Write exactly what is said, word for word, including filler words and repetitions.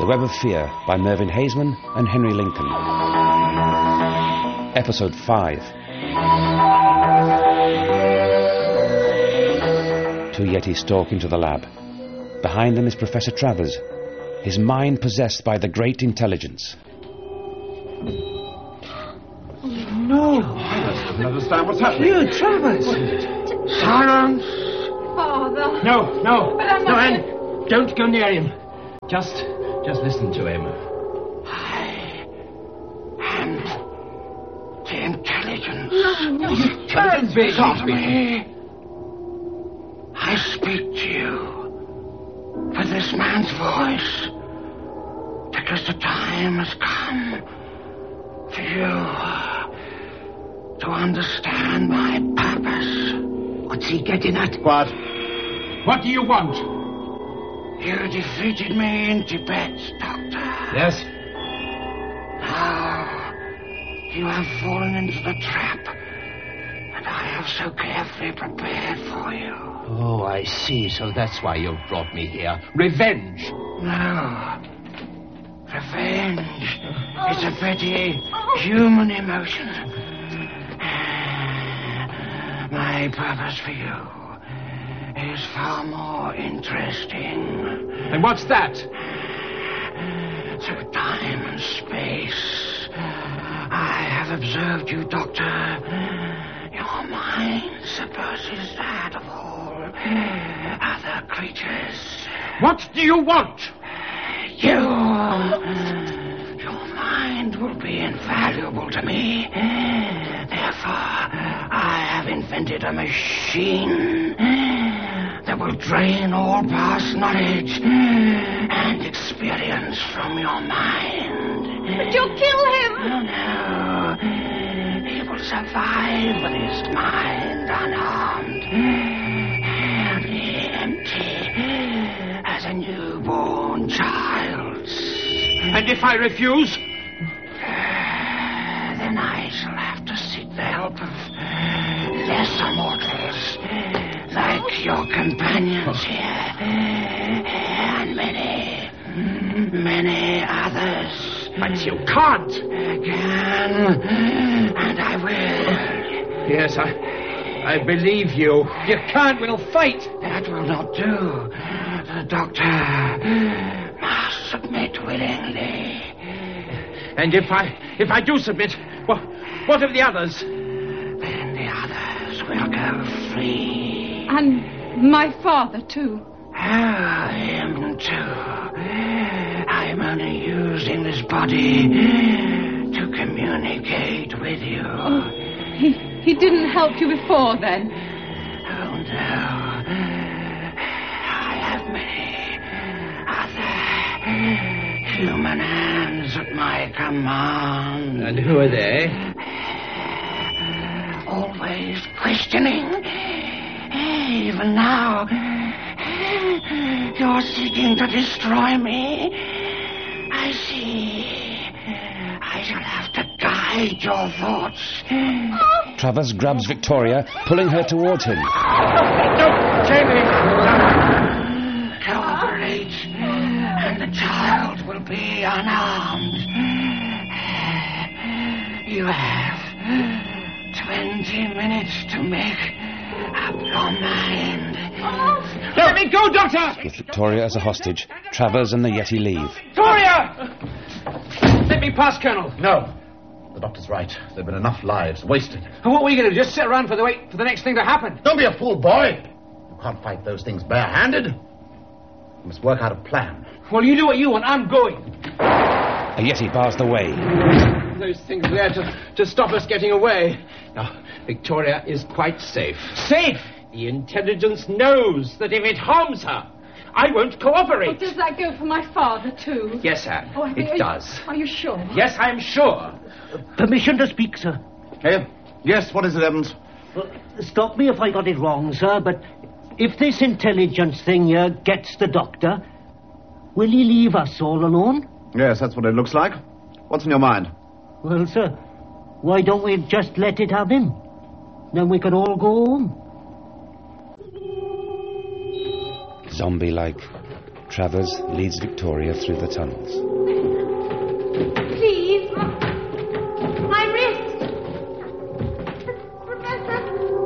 The Web of Fear by Mervyn Haseman and Henry Lincoln. Episode five. Two Yetis stalk into the lab. Behind them is Professor Travers, his mind possessed by the great intelligence. No! I don't understand what's happening. You, Travers! Silence! Father! No, no! But I'm no, not... Anne, don't go near him. Just, just listen to him. I am the intelligence. No, no, you can't be. Stop me. I speak to you with this man's voice because the time has come for you to understand my purpose. What's he getting at? What? What do you want? You defeated me in Tibet, Doctor. Yes? Now, you have fallen into the trap that I have so carefully prepared for you. Oh, I see. So that's why you've brought me here. Revenge. No. Revenge is a very human emotion. My purpose for you is far more interesting. And what's that? Through time and space, I have observed you, Doctor. Your mind surpasses that of all other creatures. What do you want? You... Your mind will be invaluable to me. Therefore, I have invented a machine that will drain all past knowledge and experience from your mind. But you'll kill him! No, no. He will survive with his mind unharmed. He'll be empty as a newborn child's. And if I refuse? Then I shall have to seek the help of lesser mortals, like your companions here, and many, many others. But you can't. I can, and I will. Yes, I, I believe you. You can't. We'll fight. That will not do. The doctor must submit willingly. And if I, if I do submit, what, what of the others? Then the others will go free. And my father, too. Oh, him too. I am only using this body to communicate with you. Oh, he, he didn't help you before, then? Oh, no. I have many other human hands at my command. And who are they? Always questioning. Even now, you're seeking to destroy me. I see. I shall have to guide your thoughts. Travers grabs Victoria, pulling her towards him. No, Jamie! Cooperate, and the child will be unarmed. You have twenty minutes to make up your mind. Let me go, Doctor! With Victoria as a hostage, Travers and the Yeti leave. Victoria! Let me pass, Colonel. No. The doctor's right. There have been enough lives wasted. And what were you going to do? Just sit around for the wait for the next thing to happen? Don't be a fool, boy. You can't fight those things barehanded. You must work out a plan. Well, you do what you want. I'm going. A Yeti bars the way. Those things there to, to stop us getting away. Now, Victoria is quite safe. Safe? The intelligence knows that if it harms her, I won't cooperate. Oh, does that go for my father, too? Yes, Anne, Oh, are it you- does. Are you sure? Yes, I'm sure. Permission to speak, sir. Hey? Yes, what is it, Evans? Uh, stop me if I got it wrong, sir, but if this intelligence thing here gets the doctor, will he leave us all alone? Yes, that's what it looks like. What's in your mind? Well, sir, why don't we just let it have him? Then we can all go home. Zombie-like, Travers leads Victoria through the tunnels. Please.